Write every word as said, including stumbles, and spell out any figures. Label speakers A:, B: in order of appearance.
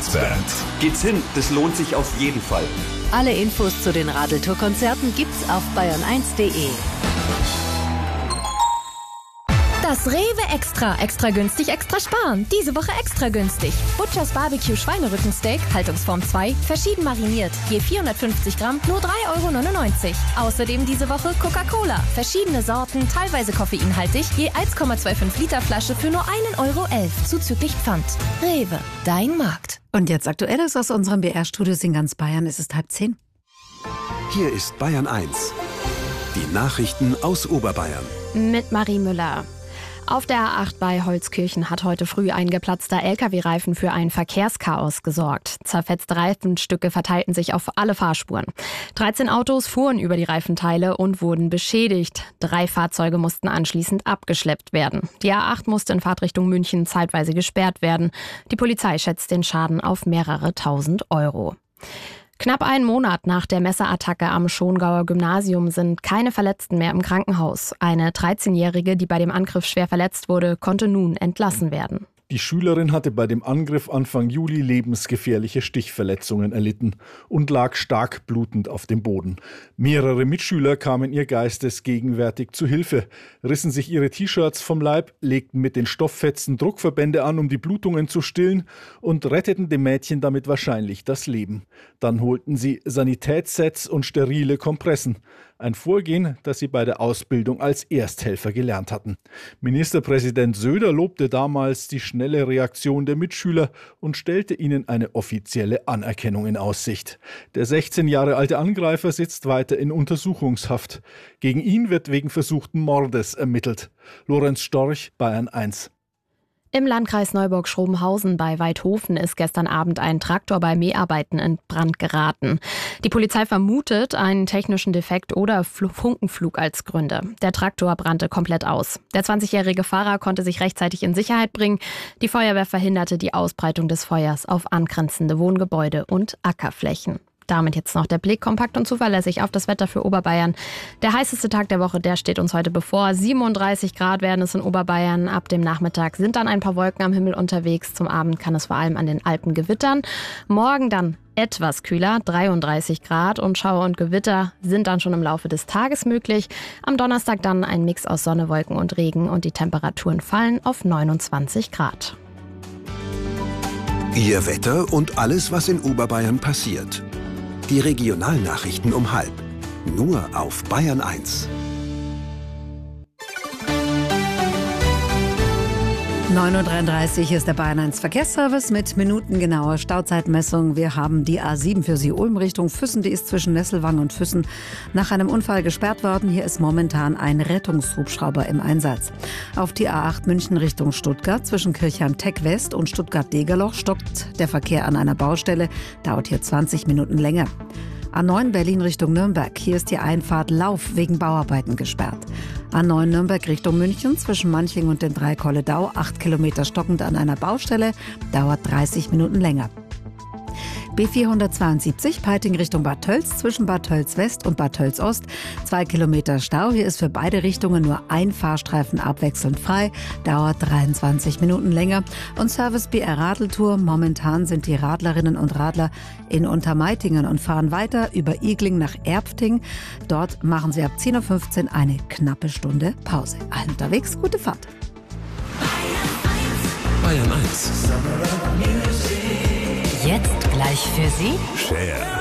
A: Weihnachtsband.
B: Geht's hin, das lohnt sich auf jeden Fall.
C: Alle Infos zu den Radeltour-Konzerten gibt's auf bayern eins punkt de.
D: Das Rewe Extra. Extra günstig, extra sparen. Diese Woche extra günstig. Butchers Barbecue Schweinerückensteak, Haltungsform zwei, verschieden mariniert. Je vierhundertfünfzig Gramm, nur drei Euro neunundneunzig. Außerdem diese Woche Coca-Cola. Verschiedene Sorten, teilweise koffeinhaltig. Je eins Komma fünfundzwanzig Liter Flasche für nur ein Euro elf. Zuzüglich Pfand. Rewe, dein Markt.
E: Und jetzt Aktuelles aus unserem B R-Studios in ganz Bayern. Es ist halb zehn.
A: Hier ist Bayern eins. Die Nachrichten aus Oberbayern.
F: Mit Marie Müller. Auf der A acht bei Holzkirchen hat heute früh ein geplatzter L K W-Reifen für ein Verkehrschaos gesorgt. Zerfetzte Reifenstücke verteilten sich auf alle Fahrspuren. dreizehn Autos fuhren über die Reifenteile und wurden beschädigt. Drei Fahrzeuge mussten anschließend abgeschleppt werden. Die A acht musste in Fahrtrichtung München zeitweise gesperrt werden. Die Polizei schätzt den Schaden auf mehrere tausend Euro. Knapp einen Monat nach der Messerattacke am Schongauer Gymnasium sind keine Verletzten mehr im Krankenhaus. Eine dreizehnjährige, die bei dem Angriff schwer verletzt wurde, konnte nun entlassen werden.
G: Die Schülerin hatte bei dem Angriff Anfang Juli lebensgefährliche Stichverletzungen erlitten und lag stark blutend auf dem Boden. Mehrere Mitschüler kamen ihr geistesgegenwärtig zu Hilfe, rissen sich ihre T-Shirts vom Leib, legten mit den Stofffetzen Druckverbände an, um die Blutungen zu stillen und retteten dem Mädchen damit wahrscheinlich das Leben. Dann holten sie Sanitätssets und sterile Kompressen. Ein Vorgehen, das sie bei der Ausbildung als Ersthelfer gelernt hatten. Ministerpräsident Söder lobte damals die schnelle Reaktion der Mitschüler und stellte ihnen eine offizielle Anerkennung in Aussicht. Der sechzehn Jahre alte Angreifer sitzt weiter in Untersuchungshaft. Gegen ihn wird wegen versuchten Mordes ermittelt. Lorenz Storch, Bayern eins.
F: Im Landkreis Neuburg-Schrobenhausen bei Weidhofen ist gestern Abend ein Traktor bei Mäharbeiten in Brand geraten. Die Polizei vermutet einen technischen Defekt oder Funkenflug als Gründe. Der Traktor brannte komplett aus. Der zwanzigjährige Fahrer konnte sich rechtzeitig in Sicherheit bringen. Die Feuerwehr verhinderte die Ausbreitung des Feuers auf angrenzende Wohngebäude und Ackerflächen. Damit jetzt noch der Blick kompakt und zuverlässig auf das Wetter für Oberbayern. Der heißeste Tag der Woche, der steht uns heute bevor. siebenunddreißig Grad werden es in Oberbayern. Ab dem Nachmittag sind dann ein paar Wolken am Himmel unterwegs. Zum Abend kann es vor allem an den Alpen gewittern. Morgen dann etwas kühler, dreiunddreißig Grad, und Schauer und Gewitter sind dann schon im Laufe des Tages möglich. Am Donnerstag dann ein Mix aus Sonne, Wolken und Regen und die Temperaturen fallen auf neunundzwanzig Grad.
A: Ihr Wetter und alles, was in Oberbayern passiert. Die Regionalnachrichten um halb. Nur auf Bayern eins.
E: neun Uhr dreiunddreißig ist der Bayern eins Verkehrsservice mit minutengenauer Stauzeitmessung. Wir haben die A sieben für Sie Ulm Richtung Füssen. Die ist zwischen Nesselwang und Füssen nach einem Unfall gesperrt worden. Hier ist momentan ein Rettungshubschrauber im Einsatz. Auf die A acht München Richtung Stuttgart zwischen Kirchheim-Teck West und Stuttgart-Degerloch stockt der Verkehr an einer Baustelle. Dauert hier zwanzig Minuten länger. A neun Berlin Richtung Nürnberg. Hier ist die Einfahrt Lauf wegen Bauarbeiten gesperrt. A neun Nürnberg Richtung München zwischen Manching und dem Dreikolledau. acht Kilometer stockend an einer Baustelle. Dauert dreißig Minuten länger. B vierhundertzweiundsiebzig Peiting Richtung Bad Tölz zwischen Bad Tölz West und Bad Tölz Ost. Zwei Kilometer Stau. Hier ist für beide Richtungen nur ein Fahrstreifen abwechselnd frei. Dauert dreiundzwanzig Minuten länger. Und Service B R Radeltour. Momentan sind die Radlerinnen und Radler in Untermeitingen und fahren weiter über Igling nach Erpting. Dort machen sie ab zehn Uhr fünfzehn eine knappe Stunde Pause. Allen unterwegs, gute Fahrt.
A: Bayern eins.
C: Jetzt gleich für Sie
A: Share.